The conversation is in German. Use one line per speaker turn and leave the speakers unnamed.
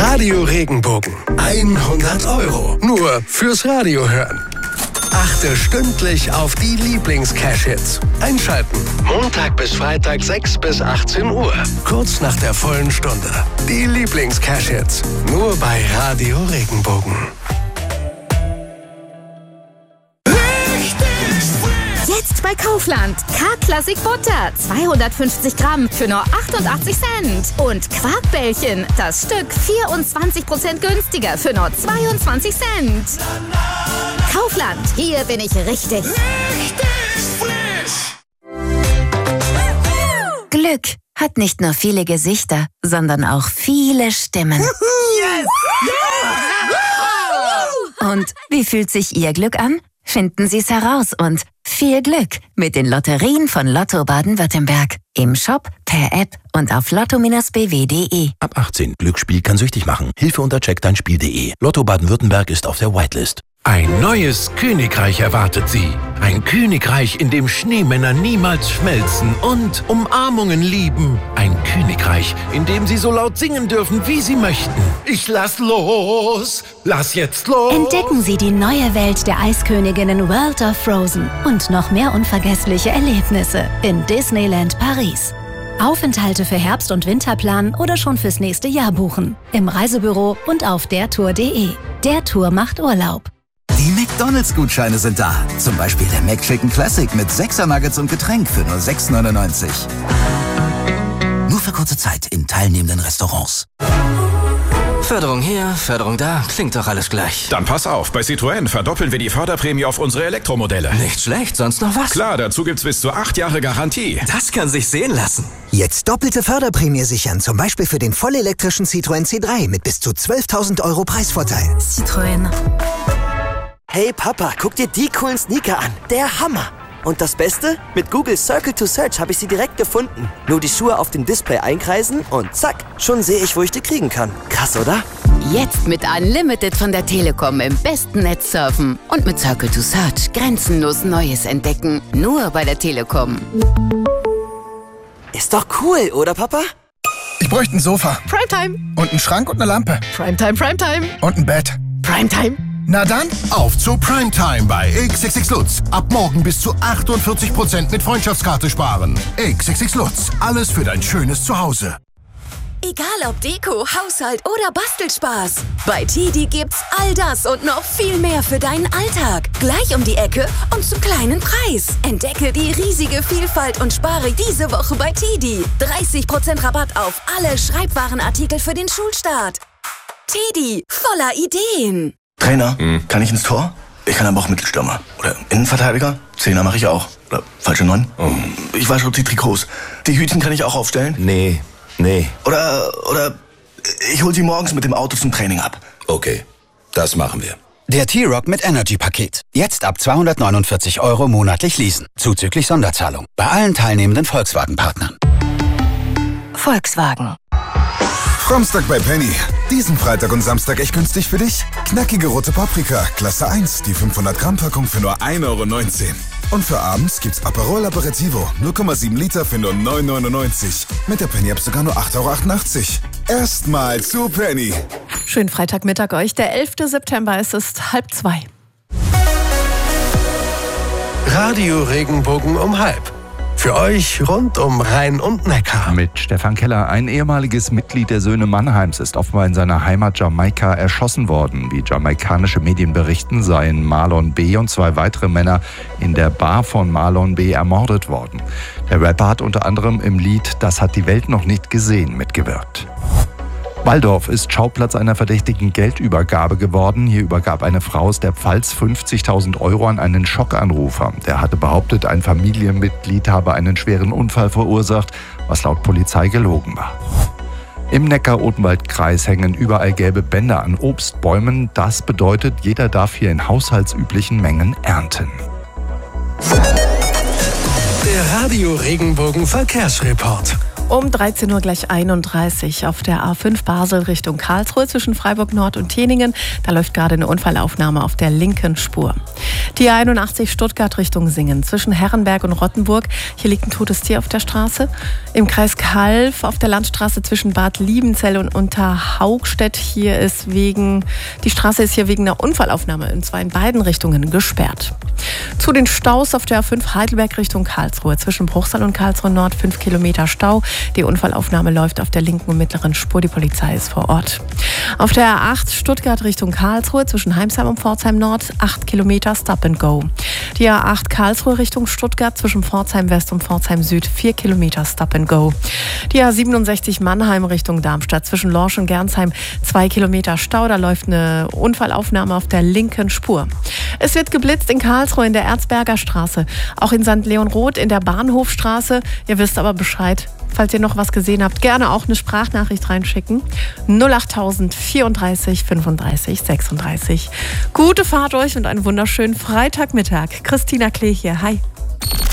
Radio Regenbogen. 100 €. Nur fürs Radio hören. Achte stündlich auf die Lieblings-Cash-Hits. Einschalten. Montag bis Freitag 6 bis 18 Uhr. Kurz nach der vollen Stunde. Die Lieblings-Cash-Hits. Nur bei Radio Regenbogen.
Jetzt bei Kaufland. K-Classic Butter. 250 Gramm für nur 88 Cent. Und Quarkbällchen. Das Stück 24% günstiger für nur 22 Cent. Kaufland. Hier bin ich richtig.
Glück hat nicht nur viele Gesichter, sondern auch viele Stimmen.
Yes!
Und wie fühlt sich Ihr Glück an? Finden Sie es heraus und viel Glück mit den Lotterien von Lotto Baden-Württemberg. Im Shop, per App und auf lotto-bw.de.
Ab 18. Glücksspiel kann süchtig machen. Hilfe unter checkdeinspiel.de. Lotto Baden-Württemberg ist auf der Whitelist.
Ein neues Königreich erwartet Sie. Ein Königreich, in dem Schneemänner niemals schmelzen und Umarmungen lieben. Ein Königreich, in dem Sie so laut singen dürfen, wie Sie möchten. Ich lass los, lass jetzt los.
Entdecken Sie die neue Welt der Eisköniginnen World of Frozen und noch mehr unvergessliche Erlebnisse in Disneyland Paris. Aufenthalte für Herbst- und Winterplan oder schon fürs nächste Jahr buchen. Im Reisebüro und auf dertour.de. Der Tour macht Urlaub.
Die McDonalds-Gutscheine sind da. Zum Beispiel der McChicken Classic mit 6er Nuggets und Getränk für nur 6,99. Nur für kurze Zeit in teilnehmenden Restaurants.
Förderung hier, Förderung da, klingt doch alles gleich.
Dann pass auf, bei Citroën verdoppeln wir die Förderprämie auf unsere Elektromodelle.
Nicht schlecht, sonst noch was?
Klar, dazu gibt's bis zu 8 Jahre Garantie.
Das kann sich sehen lassen.
Jetzt doppelte Förderprämie sichern, zum Beispiel für den vollelektrischen Citroën C3 mit bis zu 12.000 € Preisvorteil.
Citroën.
Hey Papa, guck dir die coolen Sneaker an. Der Hammer. Und das Beste? Mit Google Circle to Search habe ich sie direkt gefunden. Nur die Schuhe auf dem Display einkreisen und zack, schon sehe ich, wo ich die kriegen kann. Krass, oder?
Jetzt mit Unlimited von der Telekom im besten Netz surfen. Und mit Circle to Search grenzenlos Neues entdecken. Nur bei der Telekom.
Ist doch cool, oder Papa?
Ich bräuchte ein Sofa.
Primetime.
Und einen Schrank und eine Lampe.
Primetime, Primetime.
Und ein Bett.
Primetime.
Na dann,
auf zu Primetime bei XXX Lutz. Ab morgen bis zu 48% mit Freundschaftskarte sparen. XXX Lutz, alles für dein schönes Zuhause.
Egal ob Deko, Haushalt oder Bastelspaß. Bei TIDI gibt's all das und noch viel mehr für deinen Alltag. Gleich um die Ecke und zum kleinen Preis. Entdecke die riesige Vielfalt und spare diese Woche bei TIDI. 30% Rabatt auf alle Schreibwarenartikel für den Schulstart. TIDI, voller Ideen.
Trainer, kann ich ins Tor? Ich kann aber auch Mittelstürmer. Oder Innenverteidiger? Zehner mache ich auch. Oder falsche 9? Ich wasche auch die Trikots. Die Hütchen kann ich auch aufstellen?
Nee.
Oder ich hol sie morgens mit dem Auto zum Training ab.
Okay, das machen wir.
Der T-Rock mit Energy-Paket. Jetzt ab 249 € monatlich leasen. Zuzüglich Sonderzahlung. Bei allen teilnehmenden Volkswagen-Partnern.
Volkswagen.
Samstag bei Penny. Diesen Freitag und Samstag echt günstig für dich? Knackige rote Paprika, Klasse 1, die 500 Gramm Packung für nur 1,19 €. Und für abends gibt's Aperol Aperitivo, 0,7 Liter für nur 9,99 €. Mit der Penny-App sogar nur 8,88 €. Erstmal zu Penny.
Schönen Freitagmittag euch. Der 11. September, es ist 1:30.
Radio Regenbogen um 1:30. Für euch rund um Rhein und Neckar.
Mit Stefan Keller. Ein ehemaliges Mitglied der Söhne Mannheims ist offenbar in seiner Heimat Jamaika erschossen worden. Wie jamaikanische Medien berichten, seien Marlon B. und 2 weitere Männer in der Bar von Marlon B. ermordet worden. Der Rapper hat unter anderem im Lied "Das hat die Welt noch nicht gesehen" mitgewirkt. Walldorf ist Schauplatz einer verdächtigen Geldübergabe geworden. Hier übergab eine Frau aus der Pfalz 50.000 € an einen Schockanrufer. Der hatte behauptet, ein Familienmitglied habe einen schweren Unfall verursacht, was laut Polizei gelogen war. Im Neckar-Odenwald-Kreis hängen überall gelbe Bänder an Obstbäumen. Das bedeutet, jeder darf hier in haushaltsüblichen Mengen ernten.
Der Radio Regenbogen Verkehrsreport.
Um 13 Uhr gleich 31 auf der A5 Basel Richtung Karlsruhe zwischen Freiburg Nord und Teningen. Da läuft gerade eine Unfallaufnahme auf der linken Spur. Die A81 Stuttgart Richtung Singen zwischen Herrenberg und Rottenburg. Hier liegt ein totes Tier auf der Straße. Im Kreis Calw auf der Landstraße zwischen Bad Liebenzell und Unterhaugstedt. Die Straße ist hier wegen einer Unfallaufnahme und zwar in beiden Richtungen gesperrt. Zu den Staus auf der A5 Heidelberg Richtung Karlsruhe zwischen Bruchsal und Karlsruhe Nord 5 Kilometer Stau. Die Unfallaufnahme läuft auf der linken und mittleren Spur. Die Polizei ist vor Ort. Auf der A8 Stuttgart Richtung Karlsruhe zwischen Heimsheim und Pforzheim Nord 8 Kilometer Stop and Go. Die A8 Karlsruhe Richtung Stuttgart zwischen Pforzheim West und Pforzheim Süd 4 Kilometer Stop and Go. Die A67 Mannheim Richtung Darmstadt zwischen Lorsch und Gernsheim 2 Kilometer Stau. Da läuft eine Unfallaufnahme auf der linken Spur. Es wird geblitzt in Karlsruhe in der Erzberger Straße, auch in St. Leon-Roth in der Bahnhofstraße. Ihr wisst aber Bescheid. Falls ihr noch was gesehen habt, gerne auch eine Sprachnachricht reinschicken. 08000 34 35 36. Gute Fahrt euch und einen wunderschönen Freitagmittag. Christina Klee hier. Hi.